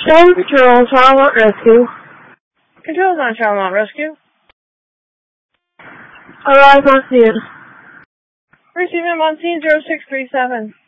Same Control, Charlotte Rescue. Control's on Charlotte Rescue. Arrive on scene. Receive him on scene 0637.